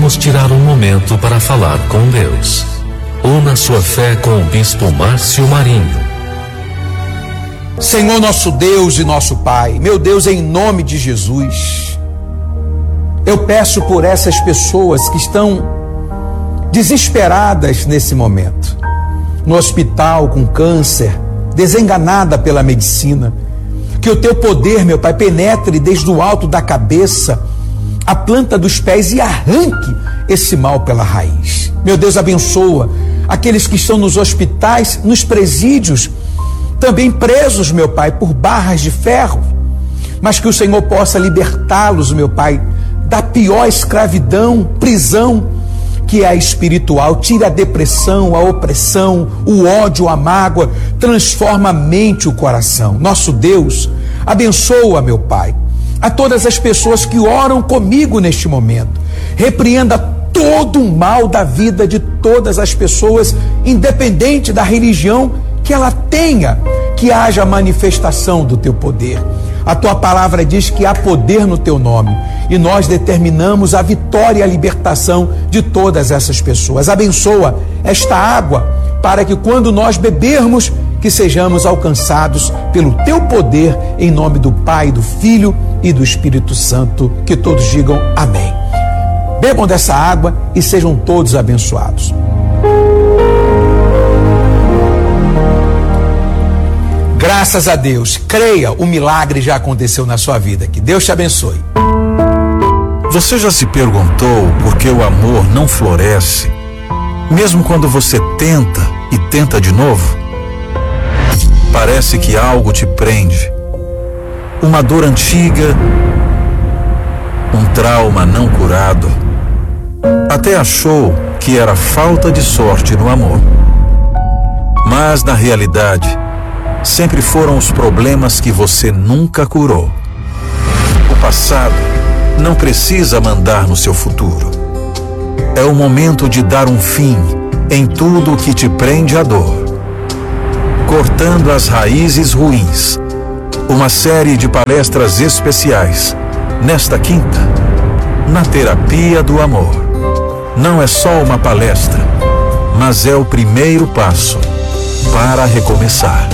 vamos tirar um momento para falar com Deus. Una sua fé com o Bispo Márcio Marinho. Senhor nosso Deus e nosso Pai, meu Deus, em nome de Jesus, eu peço por essas pessoas que estão desesperadas nesse momento, no hospital com câncer, desenganada pela medicina, que o teu poder, meu Pai, penetre desde o alto da cabeça a planta dos pés e arranque esse mal pela raiz. Meu Deus, abençoa aqueles que estão nos hospitais, nos presídios, também presos, meu Pai, por barras de ferro, mas que o Senhor possa libertá-los, meu Pai, da pior escravidão, prisão, que é a espiritual. Tira a depressão, a opressão, o ódio, a mágoa, transforma a mente e o coração. Nosso Deus, abençoa, meu Pai, a todas as pessoas que oram comigo neste momento. Repreenda todo o mal da vida de todas as pessoas, independente da religião que ela tenha, que haja manifestação do teu poder. A tua palavra diz que há poder no teu nome e nós determinamos a vitória e a libertação de todas essas pessoas. Abençoa esta água para que quando nós bebermos, que sejamos alcançados pelo teu poder, em nome do Pai, do Filho e do Espírito Santo. Que todos digam amém. Bebam dessa água e sejam todos abençoados. Graças a Deus, creia, o milagre já aconteceu na sua vida. Que Deus te abençoe. Você já se perguntou por que o amor não floresce, mesmo quando você tenta e tenta de novo? Parece que algo te prende. Uma dor antiga, um trauma não curado. Até achou que era falta de sorte no amor. Mas na realidade, sempre foram os problemas que você nunca curou. O passado não precisa mandar no seu futuro. É o momento de dar um fim em tudo o que te prende à dor. Cortando as raízes ruins. Uma série de palestras especiais nesta quinta, na Terapia do Amor. Não é só uma palestra, mas é o primeiro passo para recomeçar.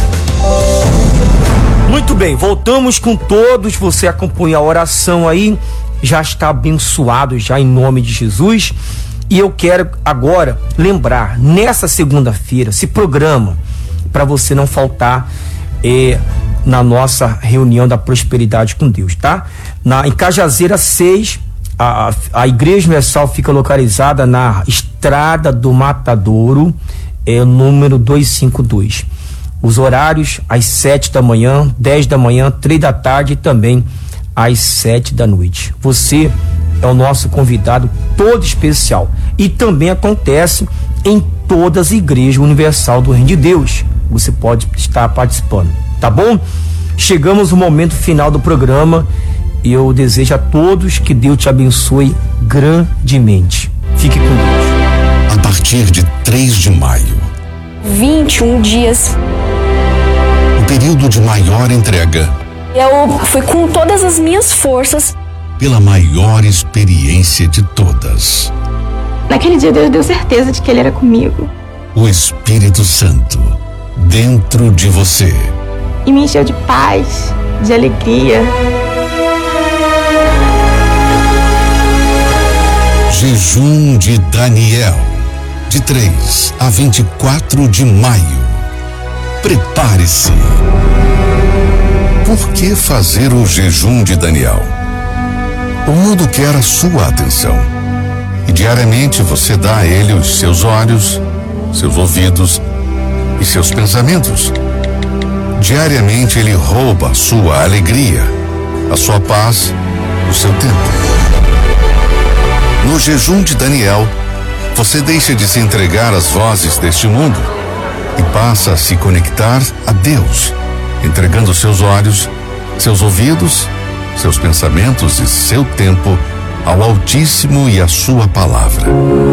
Muito bem, voltamos com todos. Você acompanha a oração aí, já está abençoado já em nome de Jesus. E eu quero agora lembrar, nessa segunda-feira, se programa para você não faltar na nossa reunião da prosperidade com Deus, tá? Em Cajazeira 6, a Igreja Universal fica localizada na Estrada do Matadouro, número 252. Os horários às 7 da manhã, 10 da manhã, 3 da tarde e também às 7 da noite. Você é o nosso convidado todo especial. E também acontece em todas as igrejas universal do Reino de Deus. Você pode estar participando, tá bom? Chegamos no momento final do programa e eu desejo a todos que Deus te abençoe grandemente. Fique com Deus. A partir de 3 de maio, 21 dias. O período de maior entrega. Eu fui com todas as minhas forças. Pela maior experiência de todas. Naquele dia Deus deu certeza de que Ele era comigo. O Espírito Santo dentro de você. E me encheu de paz, de alegria. Jejum de Daniel, de 3 a 24 de maio. Prepare-se. Por que fazer o jejum de Daniel? O mundo quer a sua atenção. E diariamente você dá a ele os seus olhos, seus ouvidos e seus pensamentos. Diariamente ele rouba a sua alegria, a sua paz, o seu tempo. No jejum de Daniel, você deixa de se entregar às vozes deste mundo e passa a se conectar a Deus, entregando seus olhos, seus ouvidos, seus pensamentos e seu tempo ao Altíssimo e à sua palavra.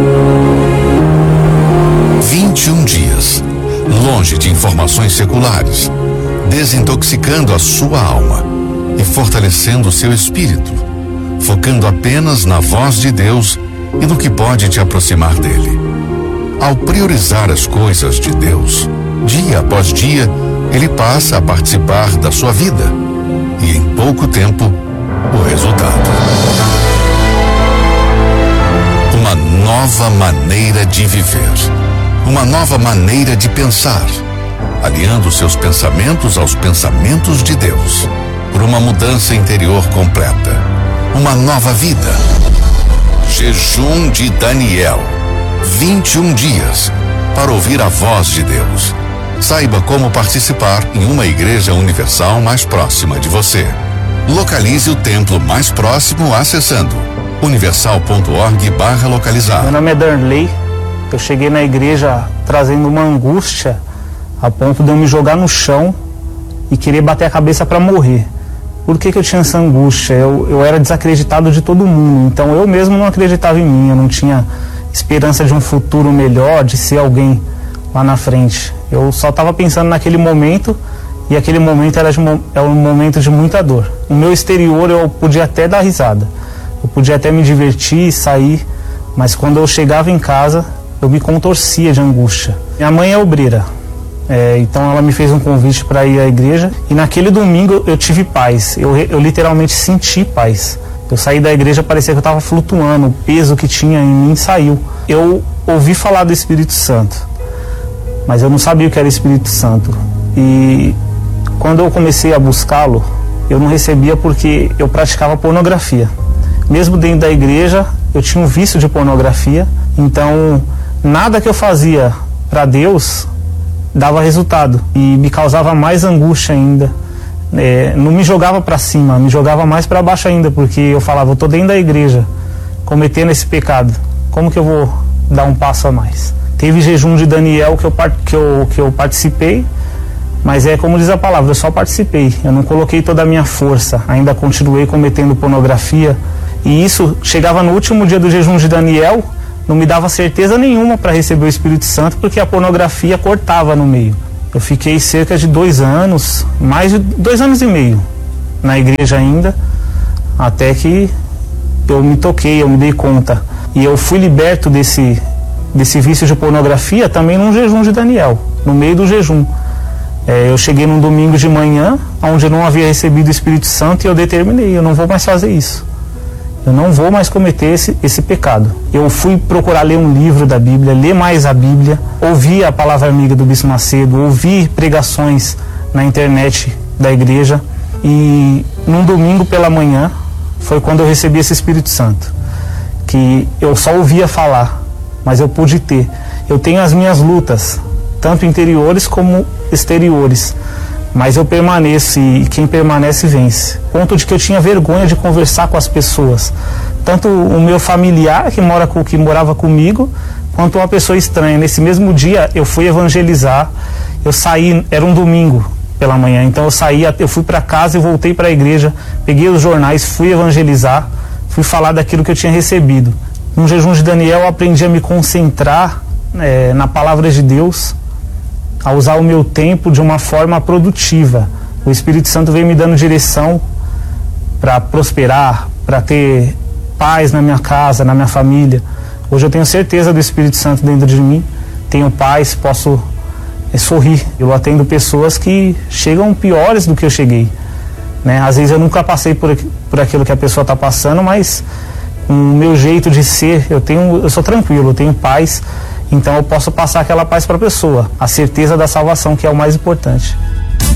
21 dias, longe de informações seculares, desintoxicando a sua alma e fortalecendo o seu espírito, focando apenas na voz de Deus e no que pode te aproximar dele. Ao priorizar as coisas de Deus, dia após dia, ele passa a participar da sua vida. E em pouco tempo, o resultado. Uma nova maneira de viver. Uma nova maneira de pensar. Alinhando seus pensamentos aos pensamentos de Deus. Por uma mudança interior completa. Uma nova vida. Jejum de Daniel. 21 dias para ouvir a voz de Deus. Saiba como participar em uma igreja universal mais próxima de você. Localize o templo mais próximo acessando universal.org/localizar. Meu nome é Darley. Eu cheguei na igreja trazendo uma angústia a ponto de eu me jogar no chão e querer bater a cabeça para morrer. Por que eu tinha essa angústia? Eu era desacreditado de todo mundo, então eu mesmo não acreditava em mim, eu não tinha esperança de um futuro melhor, de ser alguém lá na frente. Eu só estava pensando naquele momento, e aquele momento era um momento de muita dor. No meu exterior eu podia até dar risada, eu podia até me divertir, sair, mas quando eu chegava em casa eu me contorcia de angústia. Minha mãe é obreira, então ela me fez um convite para ir à igreja, e naquele domingo eu tive paz, eu literalmente senti paz. Eu saí da igreja, parecia que eu estava flutuando, o peso que tinha em mim saiu. Eu ouvi falar do Espírito Santo, mas eu não sabia o que era Espírito Santo. E quando eu comecei a buscá-lo, eu não recebia porque eu praticava pornografia. Mesmo dentro da igreja, eu tinha um vício de pornografia, então nada que eu fazia para Deus dava resultado e me causava mais angústia ainda. Não me jogava para cima, me jogava mais para baixo ainda, porque eu falava, eu tô dentro da igreja cometendo esse pecado, como que eu vou dar um passo a mais? Teve jejum de Daniel que eu participei, mas como diz a palavra, eu só participei, eu não coloquei toda a minha força, ainda continuei cometendo pornografia, e isso chegava no último dia do jejum de Daniel, não me dava certeza nenhuma para receber o Espírito Santo, porque a pornografia cortava no meio. Eu fiquei cerca de 2 anos, mais de 2 anos e meio na igreja ainda, até que eu me toquei, eu me dei conta. E eu fui liberto desse vício de pornografia também num jejum de Daniel, no meio do jejum. Eu cheguei num domingo de manhã, onde eu não havia recebido o Espírito Santo, e eu determinei, eu não vou mais fazer isso. Eu não vou mais cometer esse pecado. Eu fui procurar ler um livro da Bíblia, ler mais a Bíblia, ouvir a palavra amiga do Bispo Macedo, ouvir pregações na internet da igreja. E num domingo pela manhã foi quando eu recebi esse Espírito Santo, que eu só ouvia falar, mas eu pude ter. Eu tenho as minhas lutas, tanto interiores como exteriores, mas eu permaneço, e quem permanece vence. Ponto de que eu tinha vergonha de conversar com as pessoas, tanto o meu familiar que morava comigo, quanto uma pessoa estranha. Nesse mesmo dia eu fui evangelizar, eu saí, era um domingo pela manhã, então eu fui para casa e voltei para a igreja, peguei os jornais, fui evangelizar, fui falar daquilo que eu tinha recebido. No jejum de Daniel eu aprendi a me concentrar na palavra de Deus, a usar o meu tempo de uma forma produtiva. O Espírito Santo veio me dando direção para prosperar, para ter paz na minha casa, na minha família. Hoje eu tenho certeza do Espírito Santo dentro de mim, tenho paz, posso sorrir. Eu atendo pessoas que chegam piores do que eu cheguei, né? Às vezes eu nunca passei por aquilo que a pessoa está passando, mas com o meu jeito de ser, eu sou tranquilo, eu tenho paz. Então eu posso passar aquela paz para a pessoa, a certeza da salvação, que é o mais importante.